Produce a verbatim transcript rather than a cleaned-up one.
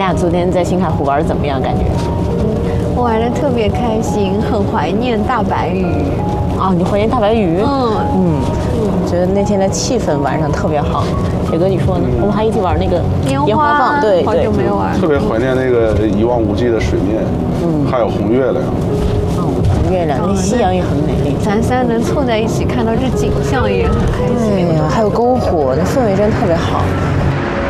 俩昨天在新海湖玩的怎么样？感觉？ 我玩的特别开心，很怀念大白鱼。 哦，你怀念大白鱼？ 嗯嗯，我觉得那天的气氛晚上特别好。铁哥，你说呢？我们还一起玩那个烟花棒，对好久没有玩。 特别怀念那个一望无际的水面，嗯，还有红月亮。 哦，红月亮，那夕阳也很美丽。 咱仨能凑在一起看到这景象也很开心。 对呀，还有篝火，那氛围真特别好。